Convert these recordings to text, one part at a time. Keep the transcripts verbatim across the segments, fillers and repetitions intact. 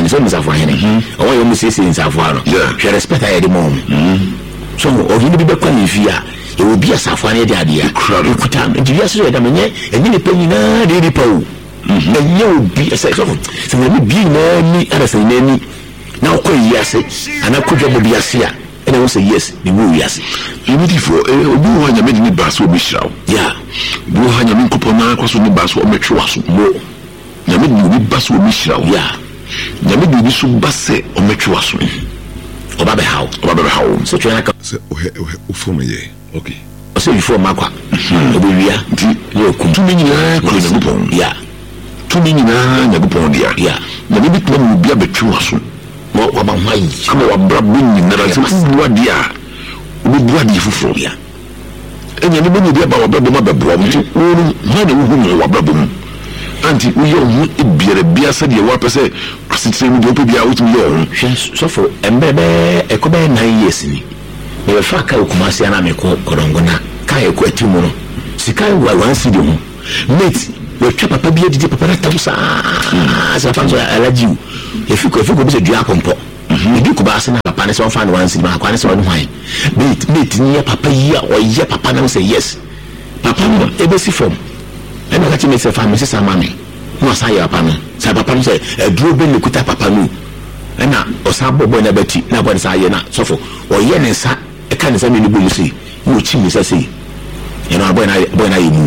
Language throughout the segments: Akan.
hene so Nsafo hene o wa yo mu sese Nsafo ano hwe respect aye de mom so o hene bi be kwa yefia e obi asafo ane de ade ya ekuta ndia so da menye enye ne panyi na de de pawo enye obi say so so me bi na ni ara say na ni na ko yase ana ko jobo bi ase a ene wo say yes ni wo yase imidi fo obi wo anya me ni baso obi shiraw ya bo hanya me nkopo na kwaso ni baso o metwe waso mo nya me ni baso obi shiraw ya nya me ni so base o metwe waso oba be hawo oba be hawo so twa na ka se o he o fo me ye okay o se before makwa obi wia di yo kuntumi nyina ko na gupon ya tumi nyina na gupon dia ya na me bitwa mu bia betwe waso mo wa ba mai ama wa bra bunni na ra se bua dia obi bua dia fufuro ya enya ni boni dia ba wa bra bo ma bebro mu ti uru ma na wu hu wa bra bo mu anti uye hu ebiere bia se de wa pese asitire mu do pe bia wutu ye hu so for embebe ekobe nine years ni me fa ka okumasi ana me ko korongona ka e ko atimu no sika wa wan si de hu mate we twa papa bia didi papa na tamu sa sa fa so alaji e fi ko e fi ko bi se dua kompo e bi ko ba se na papa ne so fa no wan si ma kwa ne so no hwan mate mate ni ya papa yi o ye papa na say yes papa no e be si form e na ka ti me se fa me se sa mami no sa ya papa no sa papa no say e duro be ne kuta papa no e na o sa bobo na beti na bo sa ye na so fo o ye ne sa e ka ne sa me ni bo you see wo chi me say say you know boy na boy na yimu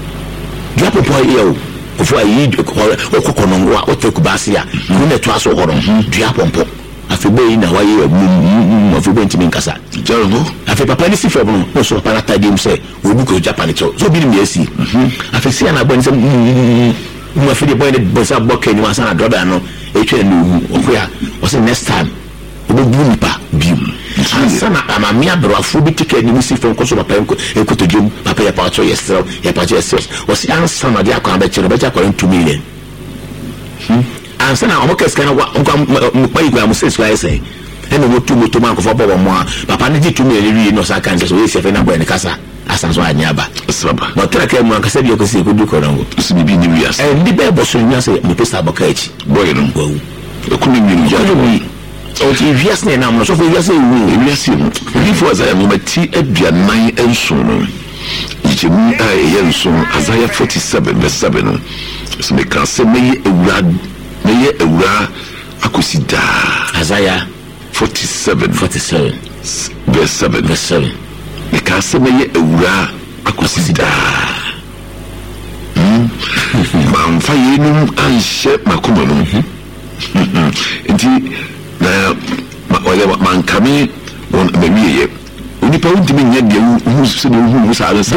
drop a boy yo ofo ayi okokonongo a oteku basia no na to aso horo dua pompo afebe na waye afebe ntimi nkasa jaro afe papa ni sifa no no so papa na tadim say obu ko Japan to so bi ni esi afe sia na boy ni say mo afebe boy ni bosa bokke ni wasa na droba no etwe no okoya o say next time obu nipa biu sana amamia brafo bi ticket ni sifa nko so papa nko ekoto jom papa ya pacho yesro ya pacho yesro o si ansa na dia kwa be chiro be cha kwa two million hmm ansa na omoka skana wa nko mpai kwa musesu ya say ene mo tu moto man ko fo bobo mo papa ne di two million ri no sa kan so we se fe na boy ne kasa asan so anya ba saba mo tra ka mo an kasa bi ko si ko du ko rango so bi ni wias e ndi be bo so nya say mo pesa boka echi boy no go ko ni ni jo o ti vias ne na mo so fo vias e wu vias e before za mo mati aduanan enso no ichi mu ai yenso Isaiah forty-seven verse seven so me kan se me ewura me ye ewura akosida Isaiah forty-seven forty-seven verse seven verse seven me kan se me ye ewura akosida hmm ma mfa ye num anhye makoma no nti na ma wale man kame won bewiye onipa undimi nya de hu se de hu sa ala sa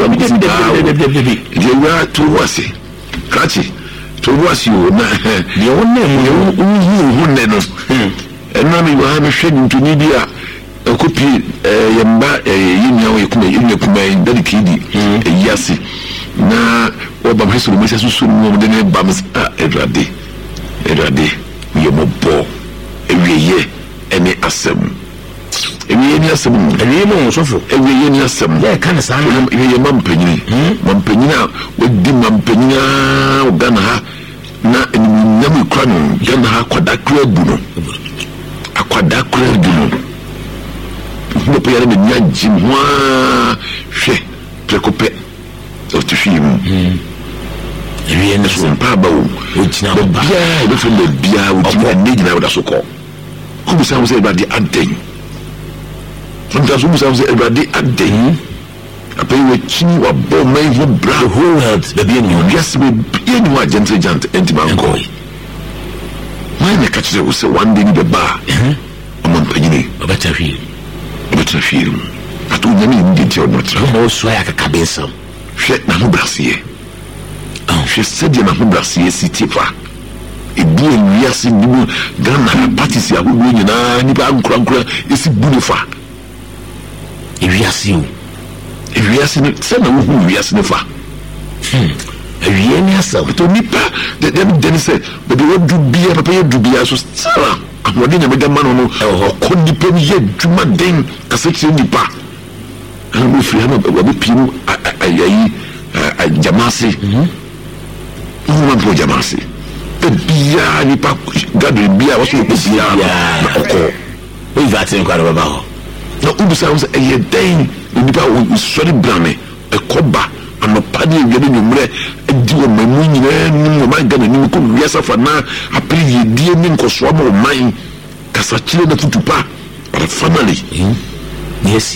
de wa to wase kachi to wase o na de wonne mu hu hu ne no eno mi wa me hwe ntuni dia ekopi yemba yinya we kuma yinya kuma dedicate yasi na oba mheso mo sesu mu de ne bams edrade edrade yemo bo ewiye ene asem ewiye ni asem ewiye mo sofo ewiye ni asem ya kan sa na ewiye mampanyini mampanyina wodi mampanyina ogana ha na nyam kura no gana ha kwada kura bu no akwada kura bu no mo pe yare me nya jim hwa hwe prekope o tfim ewiye ni so pa ba o ojina ba bia e fe le bia o ti ne gina o da so ko ko bi sa wo se everybody aden sometimes we say everybody aden apai we chini wa bo mai ho bra the whole world the be any yes we be any wa gentle gent enti man ko why ne catch the say one day ni be ba amon panyini obata fi obata fi atu nyami ndi ti o no tra mo so ya ka kabesa hwe na no brasie hwe sedi na no brasie sitifa ebi enwiase nimu Ghana parties ya wo nyina ni ba nkura nkura esi bunefa ewiase o ewiase ni se na wo hu ewiase ni fa hmm ewiase ni asa to nipa de dem dem say but the word do bia papa ye do bia so sara amode nyame da ma no no ko nipa ni ye dwuma den kaseti nipa ana fi ana ba bi pinu ayayi jamasi mhm mo ma po jamasi bia bia nipa gado bia wo so bia na oko we vat in kwara baba ho na ubisa wo e den nipa wo sori brame e koba anopade wiade nwumre edi wo mamu nyina nim wo man gana nim ko wiasa fa na apeli yedie ni nkoso ma wo man kasa chile na tutupa para family yes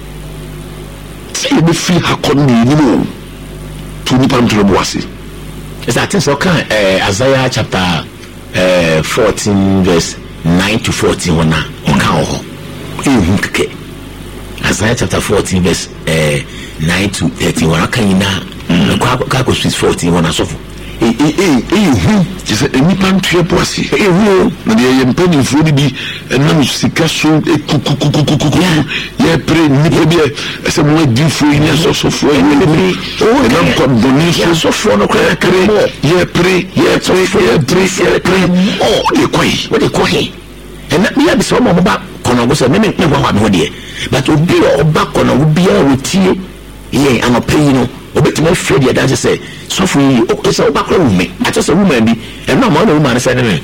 see be feel hakon ni ni mo to nipa ntro bo wase is that so kan eh Isaiah chapter eh fourteen verse nine to fourteen wona o kan ho ehun keke Isaiah chapter fourteen verse eh nine to thirteen wona kan ina kwa kwa ko fourteen wona sofo eh eh eh hu just a nipa ntro bo wase eh hu na de ye mpani fu ni bi enam sika so kukukukukuku ye pre nipa bi ese mo di fu ni so so fu ni bi o enam ko boni so so fu no kwa pre ye pre ye pre ye pre ye pre o de koi we de koi and me be so mo ba kono go se me me wa wa me de but obi o ba kono wo bia wo tie ye anopayi no obetimo fredi ya dance say so fu yi o se oba kro me ati se woman bi e no ma na woman say ne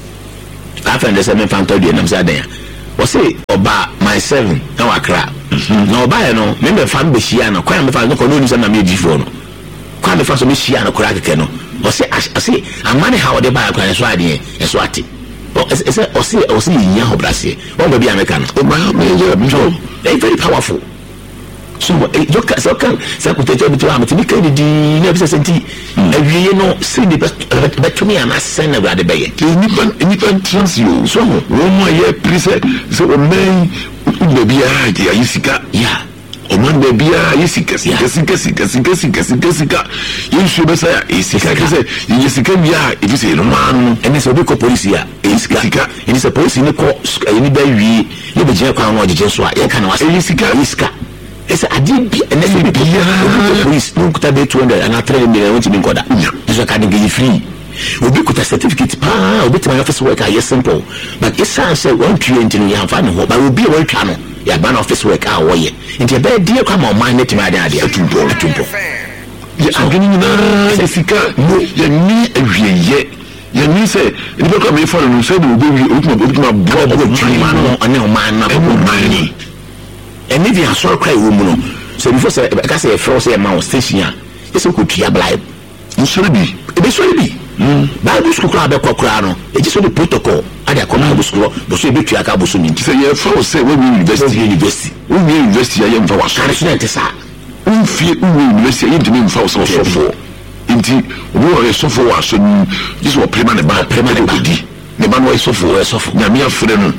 after the seven fanto de nam say dan o say oba my seven na wakra na oba ye no me me fan be hia na kwa me fan no kono ni say na me di fo no kwa me fan so me hia na kra keke no o say o say amane how de ba kwa so ade e so ate o say o say o say yin ho brase o ba bi ameka no o ma me je they very powerful. So you can so can say put it to am to be kind di na be say nti awie no say the bet me am ascend na grade be ye nipa nipa trans you so wo mo ye preset so o men be bia ya yisika ya o man be bia yisika sika sika sika sika sika sika sika yesu be say yisika ke say yisika bia if you say no man and so be ko police ya yisika and so police ni ko ni ba wi ye be je kwa no je so a ye kan wa yisika yisika esa adi bi ene bi bia police no kuta be two hundred and three million want to be koda so ka dey free obi kuta certificate pa obi tama office work are simple but esa say one twenty no ya fa no but obi e wan twa no ya ban office work a wo ye nti be die kwa ma man net ma dey ade atumpo atumpo ya agini na de sika no ya ni awieye ya ni say ni be ko me fa no say obi obi obi ma bro bro man no ane o man na man and if you are so cry woman so before say ka say for say ma station ya yes ko tua blibe nsori bi e be so bi mm bible school kra be kokra no e just so the protocol ade akoma bible school bo so e be tua ka bo so ni say ye for say we university university we university ya mfa wa so student sa unfie we university ye ntimi mfa so so for nti wo ye so for wa so ni just wo prema ne ba prema ne ba di ne ba no so for so for na me afre no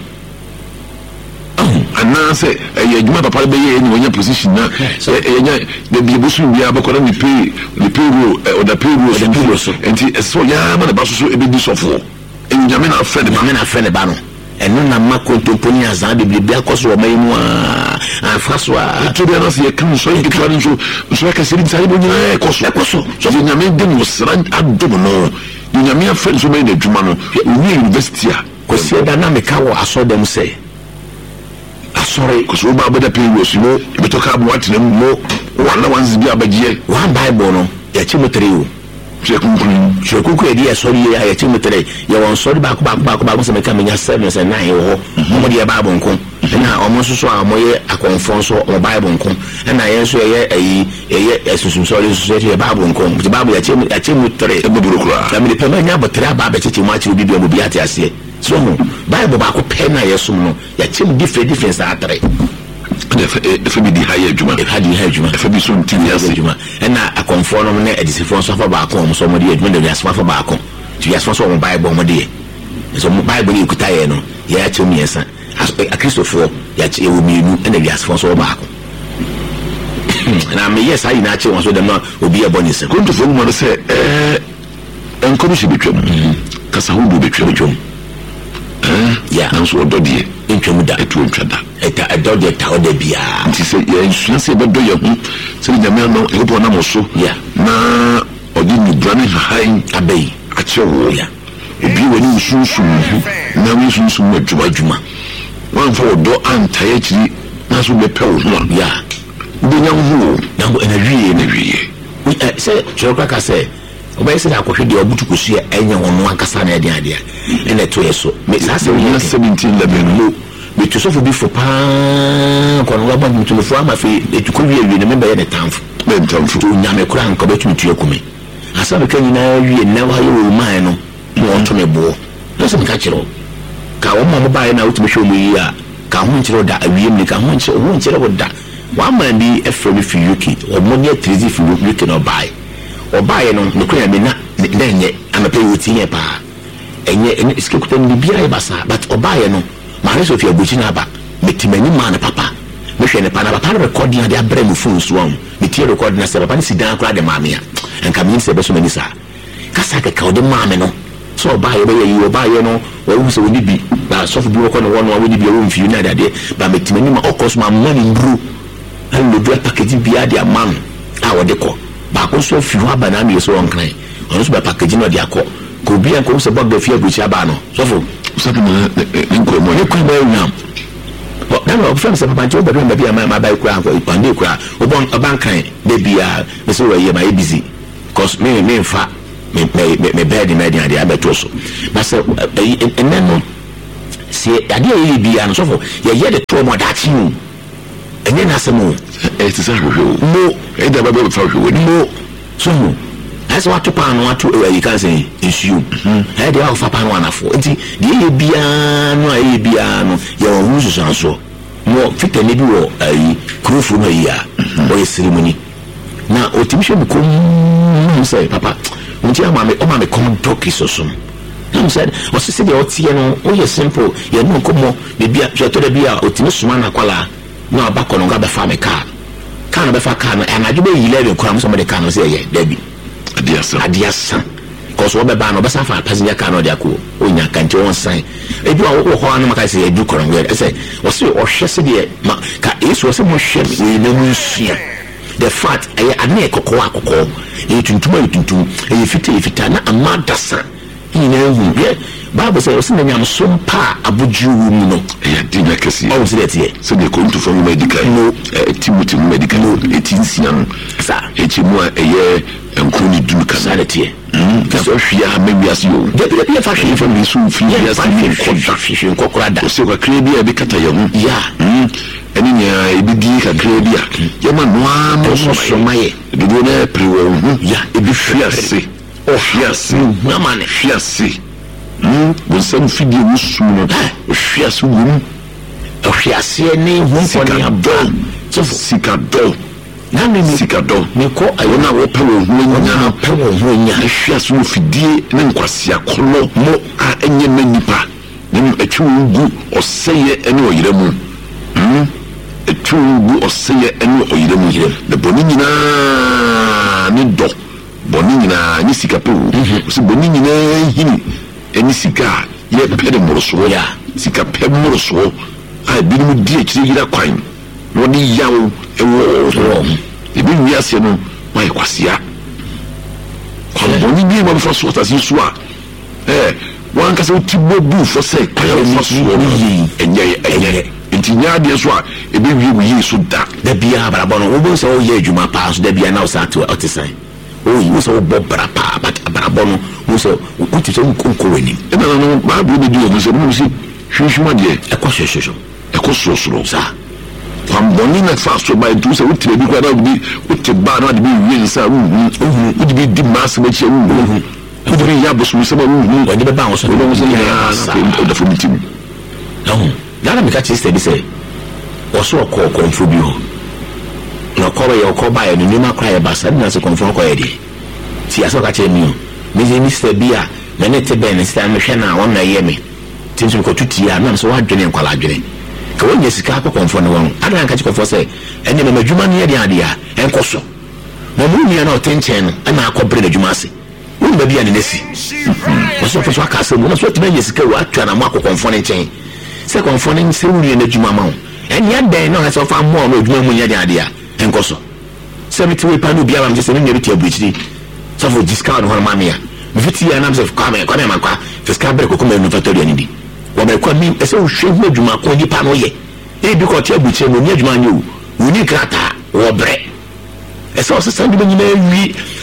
ana say eh adwuma papa be ye ni wonya position na eh nya de bi bosu bia ba kola ni pay ni pay ro o da pay ro the pay so enti so ya ma na ba so e be di sofo enja me na friend ma me na friend ba no eno na makonto poni azan de bia koso o mai mu a afaso a to be na se kan so nke twani so so ka se rinsa ibo nyina e koso koso so nya me de no sran adom no nya me friend so me na adwuma no wi university a ko se da na me ka wo aso dem say sorry because we ba bada pay was no be to ka bo atena mo wala wanzi bi abagie one bible no ya chimotere o chekunkun chekunkun e dia sorry ya chimotere ya won sorry ba ko ba ko ba ko se me ka menya seven and nine ho mo de bible nko na o mo soso a mo ye akonfon so o bible nko na ye so ye ayi ye esusun sorry so ye bible nko the bible ya chim ya chimotere e boduro kura na me de pema nya botere ba ba cheche mo achi obi bi mo bi ate ase so no bible ba ko pe na yesum no ya chim different difference atre efe bi di higher juma e ha di higher juma efe bi so ntini ase juma na akonfo no na edisifo so fa ba ko mo so mo di adwuma de asfa fa ba ko ti asfa so mo bible mo de so mo bible ni kuta ye no ya chim yesa a Christopher ya che wo mienu na wi asfa so ba ko na me yes ayi na che won so dem na obi e boni se ko ntofo mo se eh enkono shi betwam kasa hudu betwam betwam eh ya na so ododie ntwam da etu ntwada eta adodie ta oda bia nti se ye nsuya se bedo ye hu se nyame no e bo na mo so ya na odi ni brane hain abai achewo ya obi wani nsusu na wi nsusu mo adwuma adwuma wan fa odo antaye chiri na so be pewo no ya bi nya hu na bo na wie na wie we say chokaka say oba se da akɔhwe de obutu kosu enye hono ankasa na de ade a ene to yeso me sa se we seventeen eleven lo me to so for before pa kono wa ba mutu fo ama fe etuko wie wie ne member ye ne tamfo me tamfo to nyame kura nka betu tu akume asa be kan nyina wie na wa ye wo man no mo to me bo no se me ka kiro ka wo mo ba ye na utumi hwe mu yi a ka ho nkiro da awiem ni ka ho nkiro ho nkiro wo da wa man bi efro mi fi U K o mo ne trizi fi U K no bai o bai no no kura me na na enye amape wuti ye pa enye iske kuta ni bia ye basa but o bai no ma reso fi abuchi na ba metimani ma na papa me hwe ne pa na papa recording ade abre mu phone so am me tie recording na se papa ni sidan kura de maame a enka me se be so mani sa kasa ka ka o de maame no so o bai be ye o bai no o wu se oni bi ba so fu bi ko no wono a woni bi o mfi na ade ba metimani ma okos ma money mbru allo do package bia de amam a wo de ko ba ko so fi ho abana mi so on kran ono so ba package no de akọ ko bia ko se bog de fi aguchi aba no so fo so de nko mo ne ko ba nyam bo na no friend se papa nti o ba do bia ma ba ku an ko ipande ku a o bon oban kran de bia me so we ye ma e busy cause me me fa me me me bed me de ade abeto so na se eneno se ade ye bia no so fo ye ye de to mo da chi mu enye na se mo e ti sa hwe mo e da ba be fa hwe mo so mo as what to pan what to you can say issue eh dey of pan one afo nti dey ye bia no aye bia no ye wo hu so so mo fita ne bi wo ayi krofo no ya o ceremony na o timi hwe mi kom say papa nti ama me o ma me kom doki so so I'm said o se se dey o tie no o ye simple ye no komo be bia je to de bia o timi suma na kwala na abako no ga be fa me car car no be fa car no na ju be eleven kura so me de car no say ye dabi adiasa adiasa cause we be ba no be sa fa passenger car no de akọ onya kanche won sign e bi wo ho anu maka say e du koronwe e say o se o hwe se de ka yesu o se mo hwe we na mu hia the fact e ane ekoko akoko e tuntuma e tuntum e fita e fita na amadasa ina hu ye Bible says, "Osin nyam sompa abuju mu no." Ya dinya kesi. O se detie. So dey come to from medical. No, Timothy medical. No, etinsian. Sa. Etimu eye enkoni dum Sa detie. Mm. Kaso hwia mewiase yo. De de de fa hwe fa mi so fi ya wiase ni ni ko hwe nkokora da. O se kwa kre bia be kata ye ho. Ya. Mm. Eni nya ebidi ka kre bia. Ye ma no am so so maye. De do na priwo ho. Ya, ebi hwiase. O hwiase. Na mane. Hwiase. Mm, bon sam fidi musu no hwiase wum hwiase ni hu ko ni abo so sikado na me sikado me ko ayo na wo pe wo hu na pe wo hu nya hwiase wo fidie ne nkwasia kolo mo a enye na nipa ne atwu ngu oseye ene oyire mu mm atwu ngu oseye ene oyire mu de boni nyina ne do boni nyina ni sikape wo so boni nyina hini eni sika ye pede moroso ya sika pe moroso a bi mu die kire yira kwan no ni yawo ewo e bi wi ase no wai kwasia kwa boni bi ma fo so tasi so a eh wan ka se tibo bu fo se kwa fo so ni enye enye ntinya de so a e bi wi wi so da da bia barabo no wo bo se o ye adwuma pa so da bia na o sa to o te san o yi wo se o bo bra pa barabo no wo se o ti se ko wani e na no ba bi de dio mo se mo si hwehwema de e ko hwehwehwe e ko so so sa kwamboni na fa so ba ntu se wotire bi kwa na bi wote ba na de bi wi nsa wu wu wodi bi di mas ma che wu wu wodi bi ya bosu se ba wu wu wodi be ba wo so wo se ya sa da fo mitim no dala mi ka chi se bi se wo so ko ko mfu bi ho na ko ba ye ko ba ye ni ma kwa ye ba sa na se ko mfu ko ye di ti aso ka che mi o mi je mi se bi a na ne te ben sta me hwe na won na ye me tin so ko tuti a na so wa dwene nkwala adwene ka won yesika ko konfo ne won ada nka chi konfo se enne me madwuma ne ye de ade a enko so mo mu nia na o tenchen na akọbre na adwuma ase won ba bia ne nesi mo so fo aka se mo na so tena yesika wa atwa na mo akọkonfo ne nchen se konfo ne se wuri na adwuma ma enne ya den na so fa mo na adwuma mu ye de ade a enko so se meti we pa no bia ba me se ne bi ti abuchiri so for discount ho ma me ya viti ya na mse kwame kwame makwa fiska break ko kuma no factory ani di wo be kwa mi ese wo hwe hu adwuma ko ni pa no ye e bi ko tia buche no ni adwuma ni o uni krata wo bre ese o se sandi be nyina wi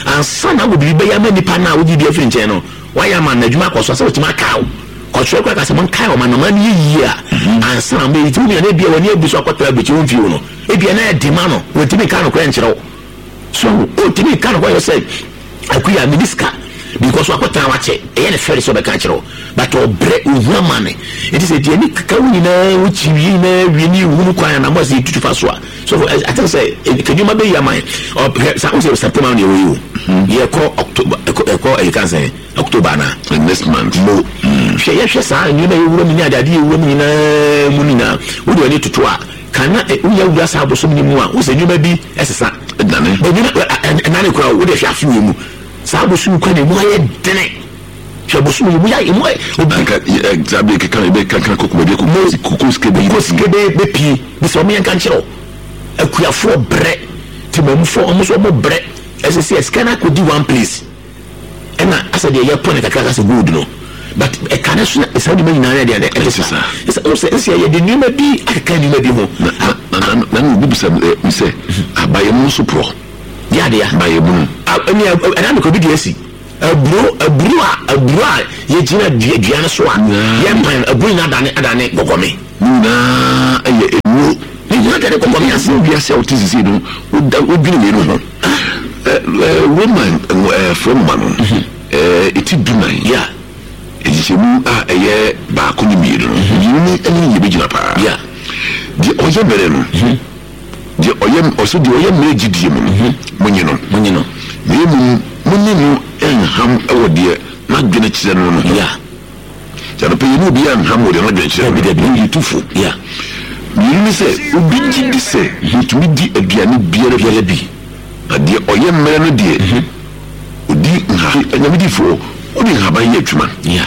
ansa na wo bi be ya ma nipa na wo di bi afiri nche no wa ya ma na adwuma koso se otima kawo koso kwa ka se mon kawo ma no ma ni yi a ansa na me tumi na bia woni abuso akota abichi won fi wo no e bia na de ma no wo timi ka no kwa nchero so o timi ka no kwa you say akuya miniska because wakota wache e na fere so be ka nchero but obre uhuamane it is a dia ni ka woni na wuchi wi na wi ni wu kwa na mo se tutu faso so I think say can you maybe your mind or some say September ni we you call October e call e can say October na next month no she ye she sa ni na ewuro mi ni adade ewuro mi na mu ni na wo do ni tutu a kana uya uya sa bo so mi mu a wo se nyuma bi esesa dane e ni na na kwa wo de hwa afi mu sa bo so kwa ne mu aye dene je bosu mu ya imu obanka exactly ke kan be kan kan kokoma be kokos ke be kokos ke be be pi be so me kan chiro akuafo bre ti mamfo omo so mo bre ss scanner could do one place and as the year point kakra ka se good no but e kan so na se di me nyina ya de e se so se se ya de nyuma bi aka nyuma bi ho na na na bi bisa mi se abaye mu so pro ya de ya abaye mu ani ana ko bi di asi aburo aburo a aburo a ye gina dua na so a ye pan aburo na dane adane gogome na aye enu ni na dane gogome ase bi ase otizisi no o dwene me no eh woman eh from man eh iti dunai ya ejishemu a eye ba ko ni mi no yini eni ye be gina pa ya di oye mere no di oye oso di oye mere gidie mu munyi no munyi no me mu munyi no enham ewodie na dwene kire no no ya jalo pe yinu bi enham wodie na dwene kire bi de bi tufu ya yinu se obi gidi se hitumi di aduane biere biere bi ade oye mere no die odi nha anyamidi fo odi haban ye twuma ya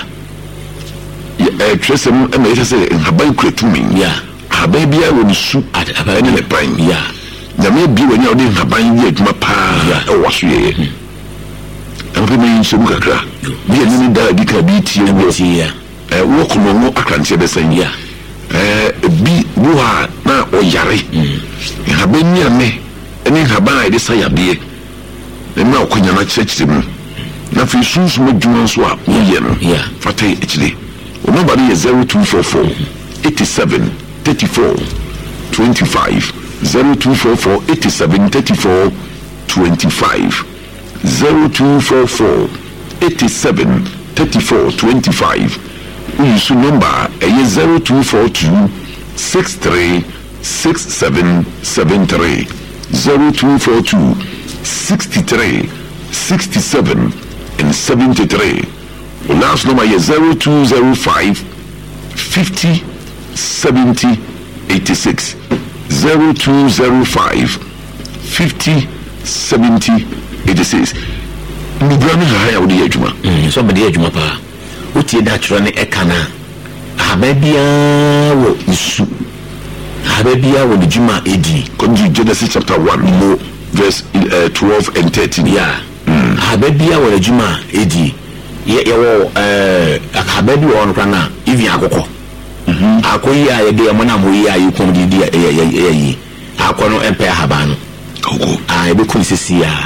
eh tresem e me yese haban kretumi ya haban bia woni su haban ne pan ya nyame bi woni odi haban ye twuma pa e waso ye ampe me nso kakra bi ni da di ka bi tie wo ya eh wo kono no akrante be san ya eh bi wo ha na o yare haban ni ame eni haban ide sayade e na okonya na chechire mu na fi sunsu mo dwuma so a wo ye no ya fatai echile o number is zero two four four eighty-seven thirty-four twenty-five zero two four four eighty-seven thirty-four twenty-five zero two four four eighty-seven thirty-four twenty-five usu number is zero two four two six three six seven seven three zero two four two sixty-three sixty-seven and seventy-three. The last number is zero two zero five fifty seventy eighty-six zero two zero five fifty seventy eighty-six. Nubrani haya udi ejuma. Mm, so bedi ejuma pa. Uti natural ne ekana. Habebia wo isu. Habebia wo ejuma edi. Come to Genesis chapter one, no, verse uh, twelve and thirteen. Yeah. Mm. Habebia wo ejuma edi. Ye ye wo eh habebi wo nkra na even akoko. Mhm. Akoyi a ye de mo na mo yi a yi kom di di ye yi. Akono empe haba no. Koko. Ah ebe kun sisi ya.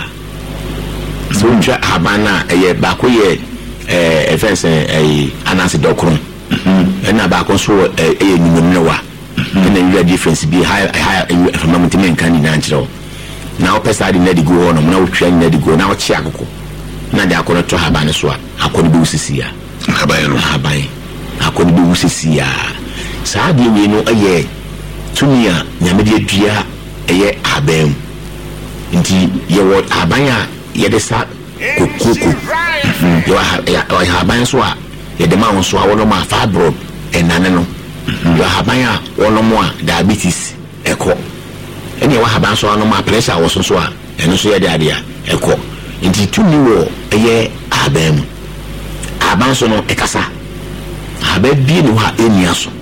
So nja haba na ye ba ko ye eh efense eh anase dokron. Mhm. Na ba ko so eh nyimom ne wa. Na you difference be high high from mountain kan ni na nchiro. Na opesa di na di go no na wotwa na di go na wo chi akoko. Na de akono to haba ne so a akono be usisi ya. Haba no haba. Akono be usisi ya. Saa de we no aye tumia nyame de adua eye abam. Nti ye wo aban a ye de sa kokoko. Ye wa aban so a ye de ma won so a wono ma fibroid enane no. Ye aban a wono mo a diabetes eko. Ene ye wa aban so no ma pressure wo so so a eno so ye de ade a eko. Nti tumi wo eye abam. Aban so no ekasa. Ababi no ha enia so.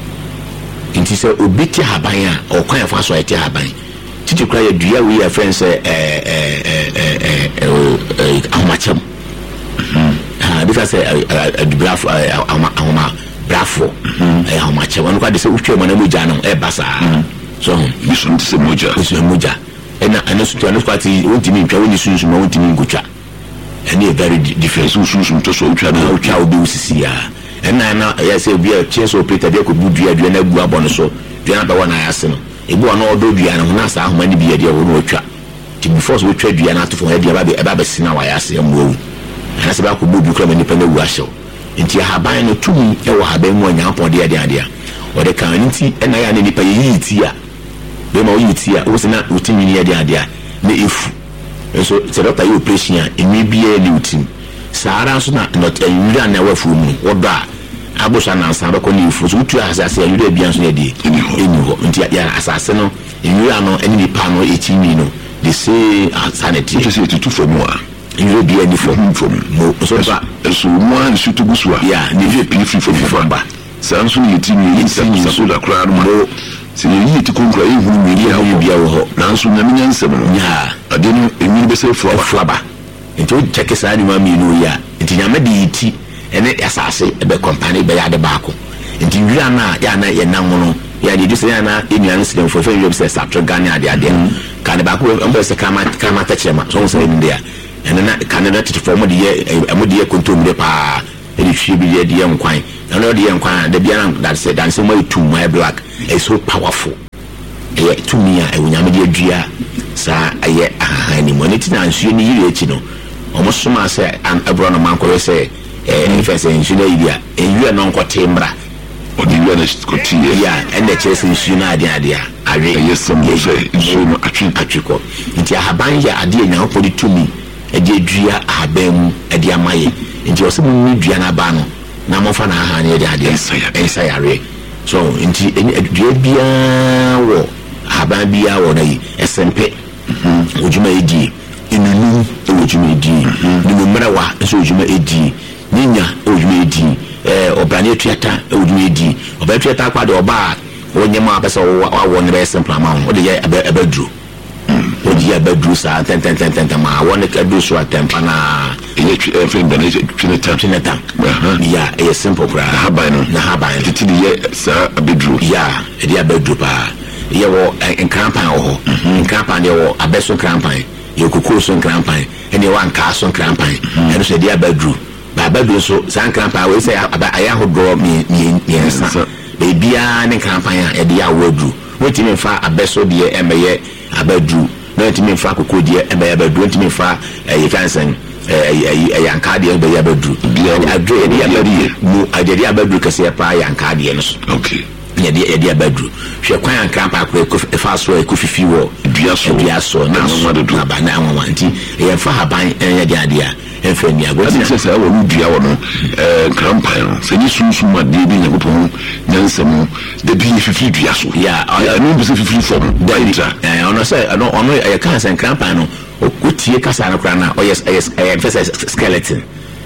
Nti se obiti haban a okwan fa so eti haban. Titi kra ya dua we ya friends eh eh eh eh eh amachem. Ah because eh brafo ahoma brafo eh amachem. Onu kwa de se utwe mo na moja no e basa. So bisun se moja. Bisun moja. ɛna ɛna so twa no kwati wontimi ntwa woni sunsun ma wontimi nkotwa ɛne very different sunsun to so utwa na utwa obi usisi ya ɛna na ya say obi a cheso operator de ko budua dua na bu abɔ no so dua na ba wana ya se no ebu ono odo dua na na sa ahoma ni bi de wo no otwa ti before so otwa dua na to fo de ba be ba be sina wa ya se amu ana se ba ko bu kura mani pa na wu ahyew nti haban no tumi e wo haban mu anya pɔ de de ade a o de kan nti ɛna ya ne nipa yi ti a be ma yi ti a wo se na utimi ni de ade a na efu so se doctor you operation a emi bia ni utim saara so na not enwira na wafu mu woda abosa na nsa ba ko ni fu so utu asase enwira bia so na de eni ho nti ya asase no enwira no eni nipa no etimi no they say sanity so say tutu for mu a enwira bia ni for for mo so ba so mo an sutu gusu a ya ni je pi free for for ba san so ni etimi etimi so da kra no mo se yi ti konkra yi hu mi ya ho bia wo ho na so na menya nsem no ya ade no emi be say fo ba nti o check sa ni ma mi no ya nti nyame de yiti ene asase be company be ya de baako nti wira na ya na ye nan no ya de dise ya na enuan sile fo fo yeb se saptro gani ade ade ka de baako ambe se kama kama ta chema so so ni dia ene na ka na tete fo mo de ye mo de ye kontom de pa ene hwie bi de ye nkwan na no de ye nkwan de bia na that say dan say my two my black is so powerful e to me a e nyame de adua sa aye ahani mo ne tina nsuo ni yire echi no omo soma se an abro no manko se eh fese nsuo na yire e yire no nkote mbra odi yire na kote ya ene chese nsuo na ade ade a awe yesem mo se nsuo no atwi atwiko nti ahaban ya ade nya opodi tumi e de adua ahaban mu e de amaye nti o se mo ni dua na ba no na mo fa na ahani de ade ensa yare so nti dua bia wo ahaban bia wo na yi esempe ojuma edi inunu ojuma edi nimu mrawa nso ojuma edi ninya ojuma edi eh obrane tuata ojuma edi oba tuata kwa de oba wonyema abesa wo wo ne be simple amount o de ye abadru o de ye abadru sa ten ten ten ten ma won ka du so atempa na ye friend na twineta twineta ya e simple bra haban na haban titi de ye sa abadru ya e de abadru pa ye wo enkrampan ho enkrampan de wo abeso enkrampan ye kuku so enkrampan ene wa nka so enkrampan ene so de abadru ba abadru so san enkrampan we say aya hodro mi mi yensa be bia ne enkrampan ya de ya wodru wetimi fa abeso de emeye abadru na wetimi fa kuku de emeye abadru wetimi fa ye kansan eh yanka de be abadru bia adre de abadru mu ajeri abadru kase pa yanka de no so okay ya dia dia badru hwe kwan anka pa ko fa so e ko fifi wo dua so dua so na so na ba na anwa nti e fa haban ya dia dia e fa ni ago ti se se wo dua wo no eh krampan se ni sunsu ma de bi nyakopon nyansam de bi fifi dua so ya no bi se fifi form daita eh ono se ono ono e kan se krampan no o tie kasa na kra na o yes yes e fa skeleton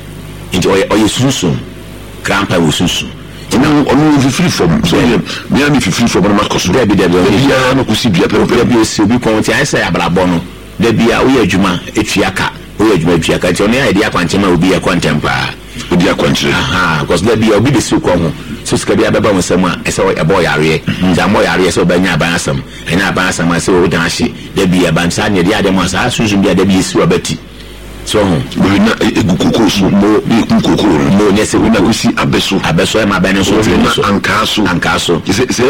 nti o o sunsu krampan wo sunsu na onu free from so me am free from na makoso da bi da bi ya no kusi bia pero da bi se bi kon ti ai say abrabo no da bia wo ya adwuma etuaka wo ya adwuma etuaka ti onu ya dia kwante ma obi ya contempa obi ya kwante aha because da bia obi be su ko ho so ska bia baba musam a ese wo ebo yare ja mo yare so ba nya ban asam ena ban asam ase wo dan hye da bia ban sa nya dia de mo sa sunsun bia da bia si obati so we na egukoko so mo egukoko mo ne se we na kusi abeso abeso e ma ba ne so na ankaso ankaso se se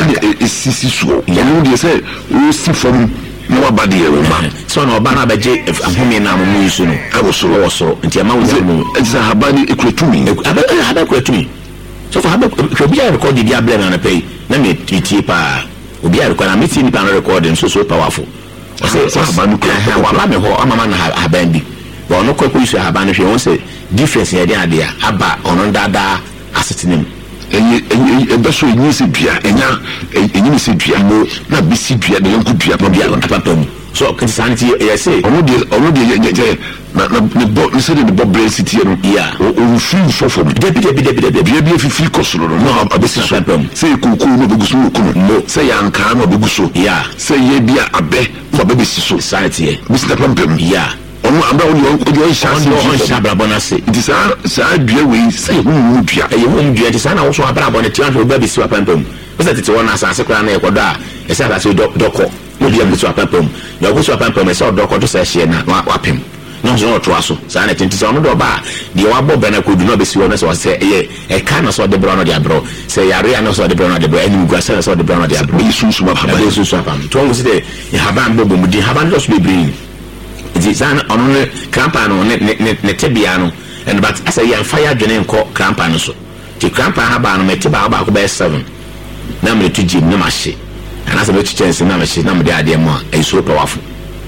e sisi so ya no de se o si fam na wa ba de e ma so na oba na beje ahome na mo yisu no abo so wo so nti ama wo no eza habani ekretumi aba aba ekretumi so for haba obi a record di able na na pay na me titi pa obi a record na me titi pa na recording so so powerful o se habani ko wa ba me ho amama na haban bi but no kwekwe isu habani hwe won se difference ya dia dia aba ono dada asetinem enye enye ebeso enye se dua enya enye se dua mo na bisi dua de yanku dua pa bia apapam so kan sanity ya say ono de ono de je na na ne bo ni se de bo bracity no ya o free for for de bi de bi de bi de bi bi fi free kosoro no abesi so se kuku no beguso kuno mo se yanka no beguso ya se ye bia abe for bebesi so sanity bisi na pampam ya onu amba onu onu onu shasi onu shabrabo na se it is a sa dua we say hu hu dua e hu dua ti sana wo so abrabo na ti an so ba bisi wa pampam o se tete wona asase kra na e kodo a e se asase dokko no dia gusu apapam na gusu apapam se odoko to se hye na wapem no so to aso sa na tinti so no do ba de wabo bena kodu no besi wo no so se ye e ka na so de bro no de abro se yare na so de bro no de bro eni guasa na so de bro no de abro isusu ma haba isusu apam to ngo se de haba mbobo mudi haba no so be bring di sana ono ne krampa no ne ne ne tebia no and but as a young fire dwene nko krampa no so ti krampa haba no meteba ba ko be seven na me to gym na mahye ana se be chance na mahye na me de ade mo e so powerful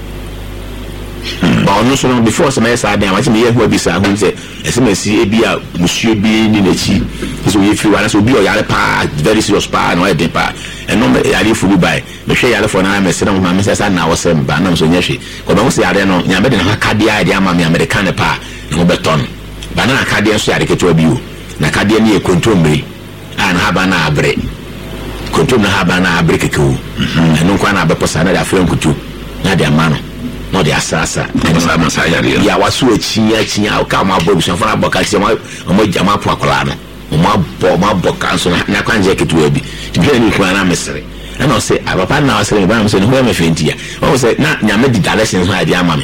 ba ono so no before some years ade am me hu abisa hu se ese mesi e bia musuo bi ni na chi so ye fi wala so bi o yare pa very serious pa no e de pa e no me yare fu by me hwe yare for na me se na ma me se sa na wo se ba na so nya hwe ko ba wo se yare no nya be de na ka dia ade ama me American pa no beton ba na ka dia so yare keto bi o na ka dia ni e control me an haba na abre control na haba na abre keku eno kwa na be posa na da afre nkutu na de amano no de asasa esa masaya ya wasu echi ya chi ya ka ma bobu so fara boka chi ma mo jama po akola no mo abo mo abo kanso na kwanje ketu abi tibia ni kwa na mesere na o se abapa na wasere ba mo se no ho me fenti ya o se na nyame di directions ho ade ama me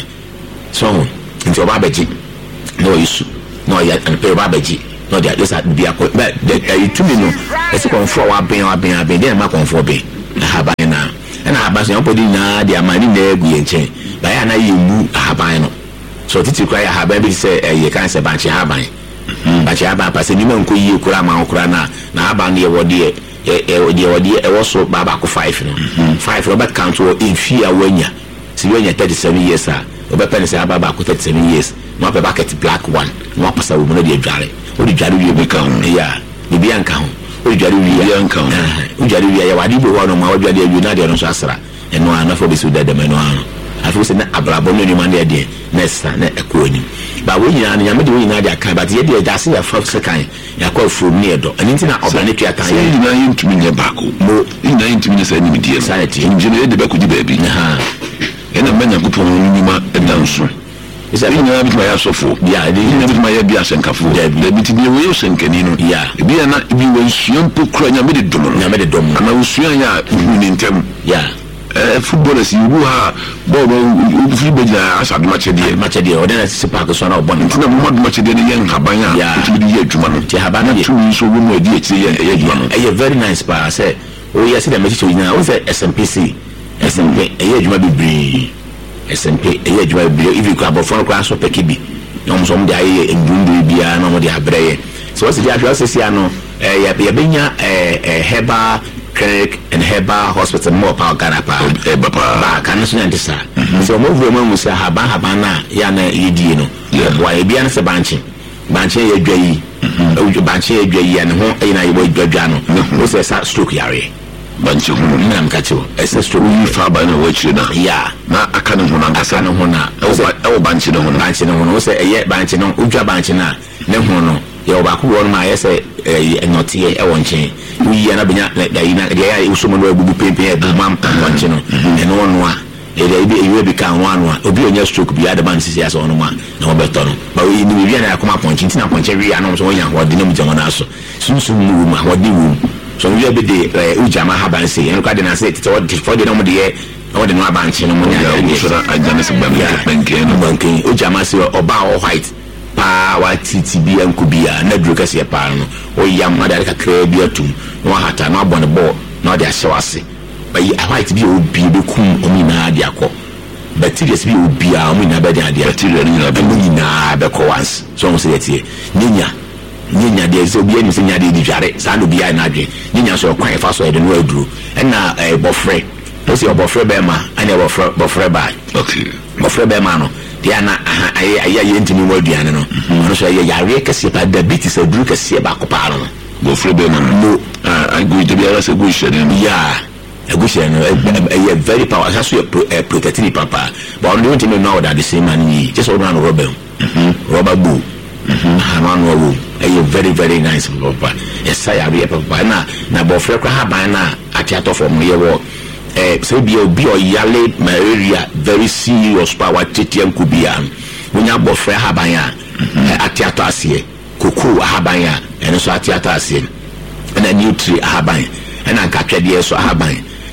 so nti oba beji no isu no ya and pe oba beji no de just at bia ko but the to me no e se konfo wa ben wa ben ben de ma konfo ben na haba na na haba so podi na de amani na egu ye nchen ba ya na yemu haba no so titi kwa ya haba bi se ye kan se banche haba banche haba pa se ni man ko yi kura ma kura na na haba ne ye wode e e wode e wo so baba ko five no five Robert count in fear wanya si wanya thirty-seven years a obe pen se haba ba ko thirty-seven years no pa bucket black one no pasa wo no de dware o de dware wi be kan ya bibi anka ho o de dware wi anka ho o dware wi ya wadi bo ho no ma o dware wi na de no so asra eno ana fo be su de de me no ano afi se na abrabo no ni man de de nesta na ekoni ba wo nyina nya me de wo nyina de aka but ye de da se ya fa sekan ya kwa from ne do ani ntina obane twa kan ye nyina yintumi nye bako mo nyina yintumi ne sa ni medie sanity njine de ba ko di ba bi ha ena manya kupon nyuma edanso isa bi nyina bituma ya sofo ya de nyina bituma ya bia senkafo da bitini wo senkani no ya bi na bi wo nsuan pokura nya me de dom no nya me de dom ana usuan ya ni ntem ya eh footballers you ha bo bo football ja asa do match de match de o de na se park so na obon ntina mo do match de ne yen haban ya tumi de ye adwuma no ti haban na tumi so wo mo di e ye adwuma no e very nice pa say o ye se de match to nyina o say S M P C S M P e ye adwuma bibiri S M P e ye adwuma bibiri if you can for kwa so pekibi no mo so mo de aye ndundu bia na mo de abreye so what the address is here no eh ya benya eh heba clinic and Heba Hospital more power Ghana pa e ba pa ba kan so nante sa so mo vre mo mu sa haba haba na ya na yedi no boa e bia na se banche banche ye dwayi o banche ye dwayi ne ho e na ye dwadwa no o se sa stroke yare banche ho na am kacho e se stroke yi fa ba na wachi na ya na aka ne ho na aka ne ho na o se e banche ne ho na banche ne ho no o se e ye banche no udwa banche na ne ho no ye obaku won ma ye se enotie e won chen wi ya na benya da ina de ya usomo no agugu pempe e bu mam won chen no e no no a e de bi e bi kan wan no obi onya stroke bi adaban sisi aso no ma na obeto no ba wi ni wi na akoma ponchi ntina ponche wi ya no so wonya ho de no mjama na aso sunsun mu ma ho de wu so wi be de ujama haban se en kwa de na se tete wo de for de no mo de ye o de no abanche no mo nya ya so na ajane se ba banke no banke ujama se oba o white pa wa titi bi ankubia na duro kase pa no o yam na da kakra bi atum no hata no abone ball na o de ahyewase ba yi white bi obi be kum o mi na de akọ bacteria bi obi a o mi na be de ade bacteria ni na be ni na be ko once so mo se yetie nyenya nyenya de so bi ani se nya de di dware sa no bi ai na adwe nyenya so kwan fa so e de no aduro na e bofre o se bofre be ma ani bofre bofre ba okay bofre be ma no dia na aye aye aye ntimi mo aduane no no so aye yare kase pa diabetes aduru kase ba ko pa no bo fre be no no ah go de biara se go share no ya ego share no aye very power so protective papa but on the ntimi no that the same man yi just on no rubber mhm rubber boo mhm ha no wo aye very very nice papa yes I are papa na na bo fre kwa ha ban na atiato from ye wo eh so bi obi oyale malaria very serious power tetiam kubia wonya bofre haban a atiato ase koko haban a eno so atiato ase na nutri haban na nkatwede so haban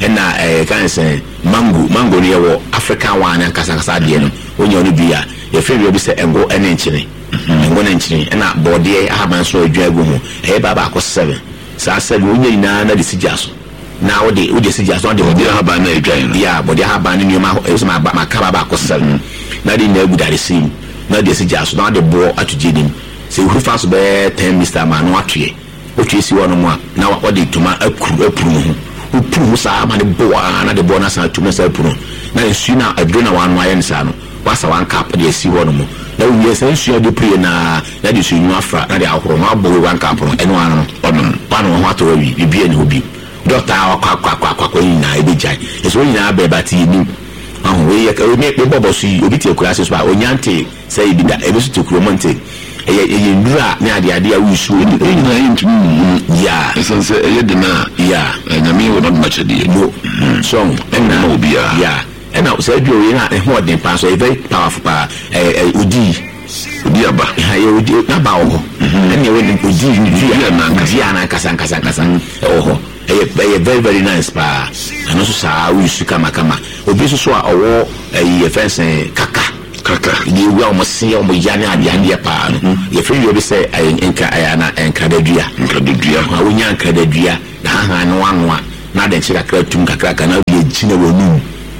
na eh kan say mango mango ne wo African one and kasa kasa de no onye onu bia ye fe bi say engo ene nchine engo na nchine na bode ahaban so adwa gu mu e ba ba ko seven sa seven onye ina na de sijaso na wo de wo de sijaso de bode ahaban na adwa no ya bode ahaban ni ma e so ma ma ka ba ba ko seven na de na egu dare sim na de sijaso na de bo atujedim se hu fa so be ten Mister Man no atwe o twe si wono mu a na wo de tuma akuru apuru mu upuru sa ma de bo na de bo na sa tuma sa apuru na nsu na adrona wanu ayen sa no wasa wan cap de si wono mu na wo yesa nsu de pre na na de su nyu afra na de ahoro na bo wan cap no eno anu ono pano ho ato wi bibie ne obi doctor akwa akwa akwa akwa na ebe jai eso nyina be bati ni ahun we ye ka me pe bobo su obi tie kura se so a onyante say bi da ebe su to kromonte eye eye ndura ne ade ade a wusu ni na yintumi ya esan se eye de na ya nyame wo not much de no so na obi ya ya and now say you na e ho den pa so e very powerful pa eh odi odi aba ha ye odi na ba wo and you we odi ni na dia na kasa kasa kasa oh eh very very nice pa and also sa wusu kama kama obi so so a owo eh fence kaka kaka ni we almost see omo ya na ade ade pa no ye free you be say enka na enka dadua enka dadua ha wonya enka dadua na ha no anwa na de chira kra tum kakra kana ye gina wonu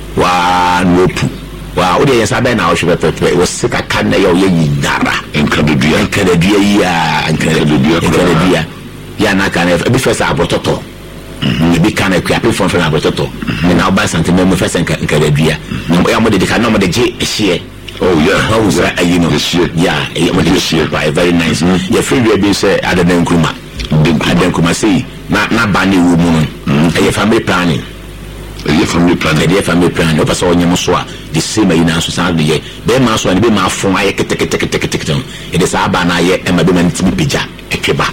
wa nopu wa o de yesa be na o hwe pepe wo sika kan na ye o ye yidara enka dadua enka dadua ya enka dadua enka dadua ya na kana e be first abototo mhm e be kana kwa pe fon fon abototo na oba santima mo first enka enka dadua na ya mo de kana mo de je ehie. Oh yeah, how was that? You know, yeah, this year, right? Very nice. Your favorite being say other than Kuma, other than Kuma say not not banning woman. Your family planning, your family planning, your family planning. No person on your muswa. The same in our society. Be maso and be ma from I take take take take take. It is abana ye and my women to be pija ekeba.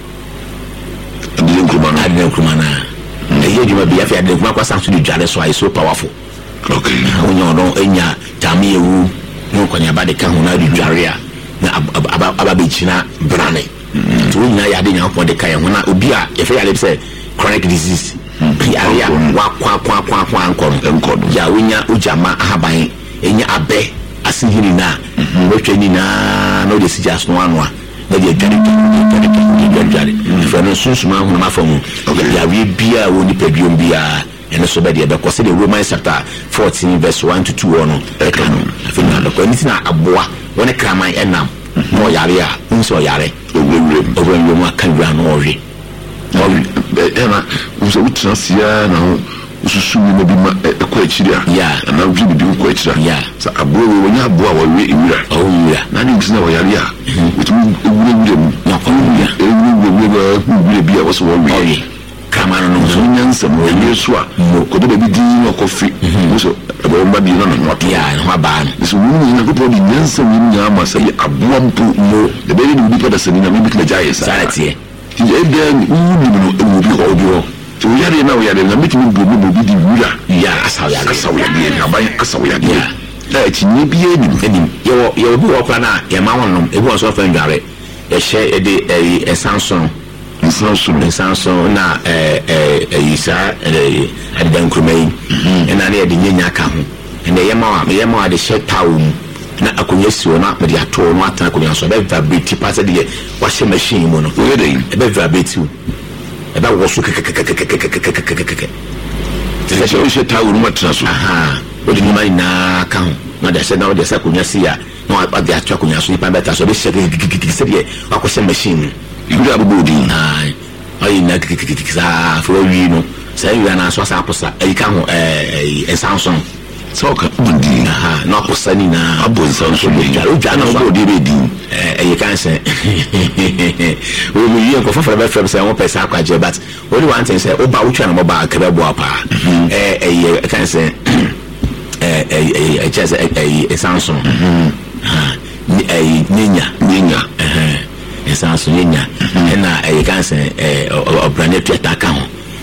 Other than Kuma, other than Kuma na. The year you may be after the Kuma was actually jealous. Why so powerful? Okay. When you know enya tami ewu. No kwanya ba de ka ho na dware a na aba be china brane to nyina ya de nya ko de kai ho na obi a ye fe ya le say chronic disease area wa kwa kwa kwa kwa anko enko ya wonya ujama ahaban enya abe asihiri na wotwe ni na no de sijas no anwa na de dware dware dware dware for no susuma ho na famu ya wi bia woni pabiom bia and so bad the because the Romans chapter fourteen verse one to two ono ekano afina the anything aboa when e kraman enam no yare a unso yare owurem owurem ma kan gra no ori ena unso utransia na ususu mi bi ma ekwa akiri a ya na wi bi ekwa akiri ya sa aboa we wonya aboa wa we ewura owura na ni nsina wa yare a wetu ewura mu na kwa ewura ewura ewura bi a waso wa we kamano no so nyansa mo yesu a ko do bi din no kofi so ebo mba bi no no ya no ba no so woni na ko di nyansa woni nya ma sai aboa mpo mo de be ni bi pada sani na bi kila jaye sa sanate ti e de woni no e bi ko bi ho so yare na yare na mitimi bo bo bi di wura ya asaw ya asaw ya bi na ba asaw ya bi da ti ni bi eni eni yo yo bi wo kwa na ya ma wonom e bi wo so fa ndware ye hye e de e sanson Samsung Samsung na eh eh isa eh adan krumai na na de nyanya ka ho na ye ma ye ma de hye tawo na akonya siwo na me de ato no atan akonya so be vibrate pass de washing machine mu no we dey e be vibrate e be wo so kekekekekekekekekeke te se o se tawo no matra so aha o de nyama na ka ho na de se na o de se akonya si a na o de ato akonya so ni pa beta so be hye kekekekekekeke de washing machine you have a body ai ai na kikikikisa for wi no say we na so sa posa ai ka ho eh eh Samsung so ka body aha na posa ni na abon Samsung o ja na so de be di eh eh kan say we we yen ko fa be frem say won pesa akwaje but only one thing say o ba utwa na mo ba akra bo apa eh eh kan say eh eh eh just eh Samsung ha eh ninya ninya eh esa so nyanya na e kan se e obrane tueta ka ho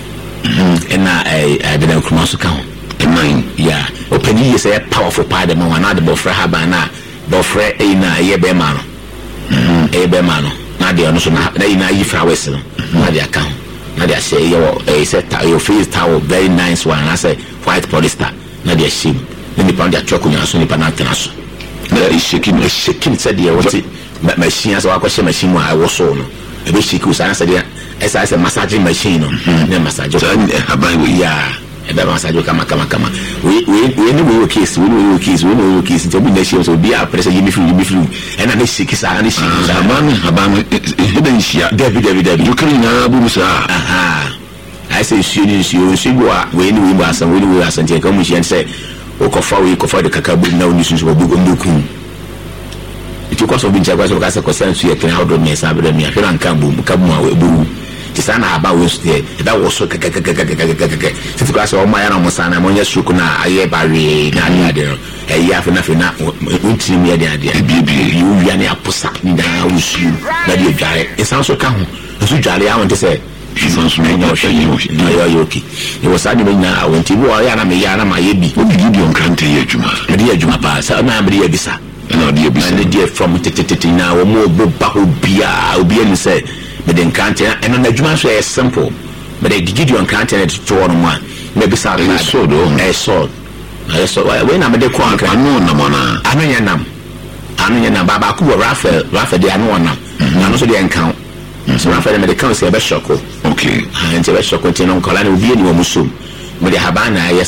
na e adan kuma so ka ho nine ya openi ye say powerful part de man na de bofra ha ba na bofra e na ye be ma no e be ma no na de ono so na na yi fra west no na de aka ho na de ahyɛ yɛ wɔ set your face towel very nice one na say white polyester na de ahyɛ na nipa de atwa konya so nipa na atena so na shaking no shaking said the what machine as akɔhyɛ machine mu a ɛwɔ so no ebe shake us na said esa esa massaging machine no na massage so aban we ya ebe massage kama kama kama we we we ni we case we we case we we case nti obi na share so bi a press yimi flu yimi flu ena na shake sa na shake sa aban aban eden shia david david david you can na bu musa aha I say you ni you you go we ni we ba san we ni we asan te ka mu share say o kofa we kofa de kakabu na oni sunsu obu ndokun iti kwa so bi ncha kwa so ka se ko sensu ye kan how do me sa be me ahwe na nka bu ka mu a we bu ti sana aba we so e da wo so kakakakakakakaka ti kwa so o ma ya na mo sana mo nya suku na aye ba we na ni ade no e ya fe na fe na unti mi ade ade bi bi you wi ani aposa ni da usu na de dware e san so ka ho so dware ya won te se sansu me no hwe na yo yo ki e wo sa ni me nya awonti bi o ya na me ya na ma ye bi obi Gideon Krante ye adwuma me de adwuma pa sa na me de bisa na de bisa na de from tititi na wo mo bo ba obia obia ni say me de Krante and na adwuma so e simple me de Gideon Krante na to no ma me bisa na so do e so na so we na me de ko anka anu na mona anu nya nam anu nya na baba ku Rafael Rafael de anu nam anu so de enkan so Rafael me de kan say be shoko okay and be shoko tin no kola na obi ni wo musum me de habana yes